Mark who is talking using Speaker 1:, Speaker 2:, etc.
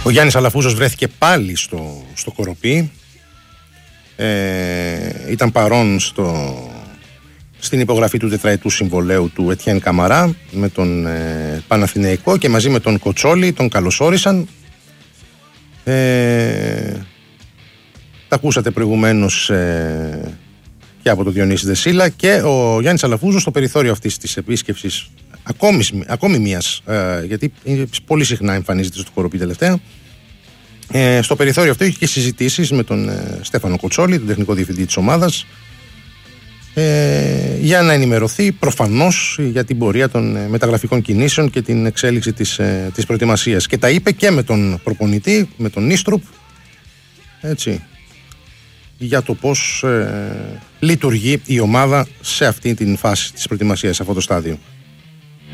Speaker 1: Ο Γιάννης Αλαφούζος βρέθηκε πάλι στο Κοροπή. Ήταν παρόν στην υπογραφή του τετραετού συμβολέου του Ετιέν Καμαρά με τον Παναθηναϊκό και μαζί με τον Κοτσόλη τον καλωσόρισαν. Τα ακούσατε προηγουμένως και από τον Διονύση Δεσίλα, και ο Γιάννης Αλαφούζος στο περιθώριο αυτής της επίσκεψης ακόμη μίας, γιατί πολύ συχνά εμφανίζεται στο Κοροπή τελευταία, στο περιθώριο αυτό είχε και συζητήσεις με τον Στέφανο Κοτσόλη, τον τεχνικό διευθυντή της ομάδας, για να ενημερωθεί προφανώς για την πορεία των μεταγραφικών κινήσεων και την εξέλιξη της προετοιμασίας, και τα είπε και με τον προπονητή, με τον Νίστρουπ, έτσι, για το πώς λειτουργεί η ομάδα σε αυτή την φάση της προετοιμασίας, σε αυτό το στάδιο.